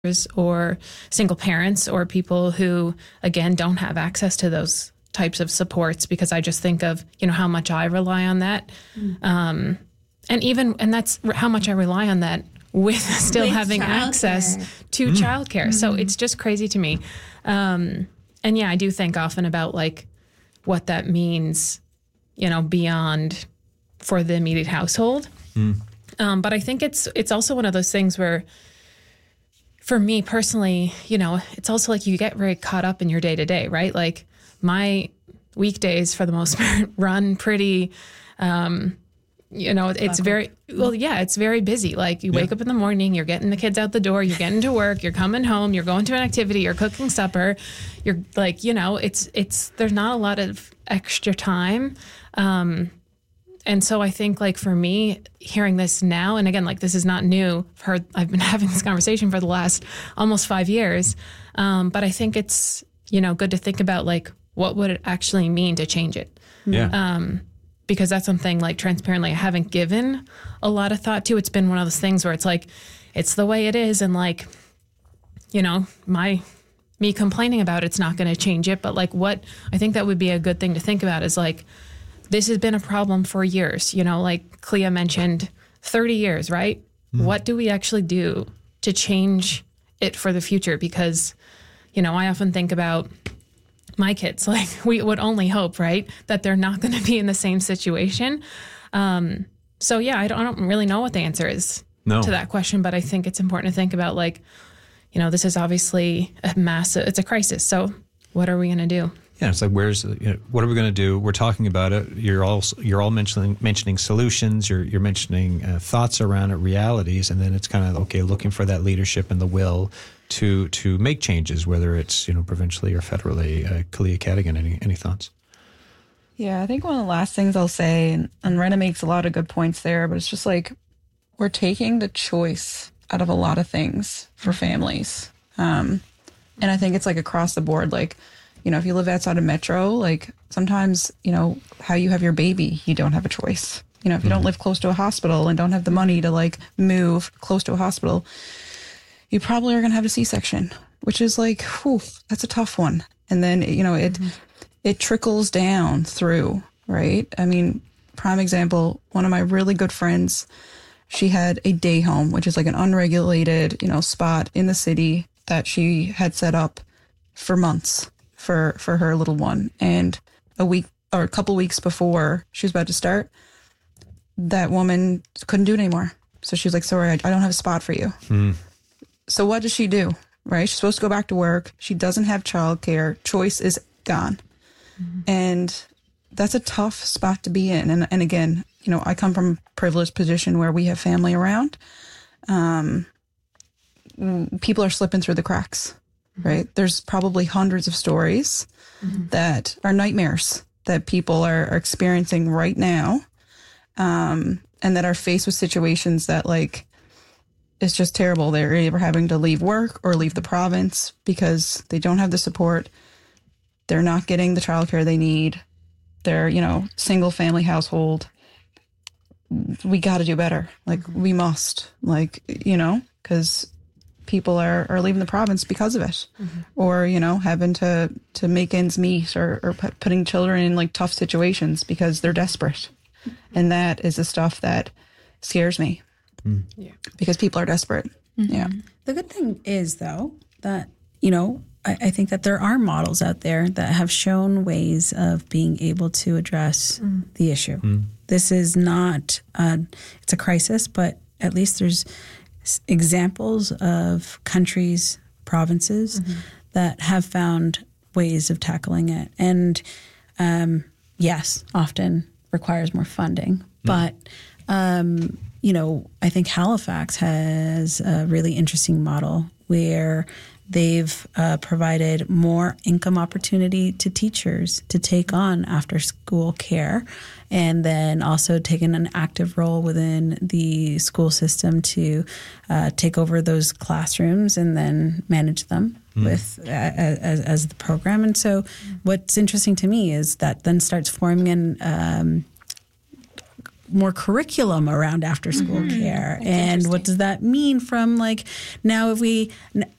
or single parents or people who, again, don't have access to those types of supports, because I just think of, how much I rely on that. And that's how much I rely on that with still having access to childcare. So it's just crazy to me. And I do think often about like what that means, beyond for the immediate household. But I think it's also one of those things where, for me personally, it's also like you get very caught up in your day to day, right? Like my weekdays for the most part run pretty, it's very, it's very busy. Like you wake up in the morning, you're getting the kids out the door, you're getting to work, you're coming home, you're going to an activity, you're cooking supper. You're like, there's not a lot of extra time. And so I think like for me hearing this now, and again, like this is not new, I've been having this conversation for the last almost 5 years. But I think it's, good to think about like, what would it actually mean to change it? Yeah. Because that's something like transparently I haven't given a lot of thought to. It's been one of those things where it's like, it's the way it is. And like, me complaining about it's not going to change it. But like what I think that would be a good thing to think about is like, this has been a problem for years, like Clea mentioned, 30 years, right? What do we actually do to change it for the future? Because, I often think about my kids, like we would only hope, right, that they're not going to be in the same situation. I don't really know what the answer is to that question, but I think it's important to think about like, this is obviously it's a crisis. So what are we going to do? Yeah, it's like, what are we going to do? We're talking about it. You're all mentioning solutions. You're mentioning thoughts around it, realities, and then it's kind of looking for that leadership and the will to make changes, whether it's provincially or federally. Kalia Cadigan, any thoughts? Yeah, I think one of the last things I'll say, and Rena makes a lot of good points there, but it's just like we're taking the choice out of a lot of things for families, and I think it's like across the board, like. If you live outside of Metro, like sometimes, how you have your baby, you don't have a choice. If you don't live close to a hospital and don't have the money to like move close to a hospital, you probably are going to have a C-section, which is like, that's a tough one. And then, it trickles down through, right? I mean, prime example, one of my really good friends, she had a day home, which is like an unregulated, spot in the city that she had set up for months. For her little one, and a couple weeks before she was about to start, that woman couldn't do it anymore. So she was like, sorry, I don't have a spot for you. So what does she do, right? She's supposed to go back to work. She doesn't have childcare. Choice is gone. And that's a tough spot to be in. And again, I come from a privileged position where we have family around. People are slipping through the cracks. Right? There's probably hundreds of stories that are nightmares that people are experiencing right now, and that are faced with situations that like, it's just terrible. They're either having to leave work or leave the province because they don't have the support. They're not getting the childcare they need. They're, single family household. We got to do better. Like we must, because people are leaving the province because of it, or having to make ends meet, or putting children in like tough situations because they're desperate, and that is the stuff that scares me. Because people are desperate. Yeah. The good thing is though that I think that there are models out there that have shown ways of being able to address the issue. This is not it's a crisis, but at least there's examples of countries, provinces that have found ways of tackling it. And yes, often requires more funding. But, I think Halifax has a really interesting model where they've provided more income opportunity to teachers to take on after school care, and then also taken an active role within the school system to take over those classrooms and then manage them with as the program. And so what's interesting to me is that then starts forming more curriculum around after school care. And what does that mean from like, now if we,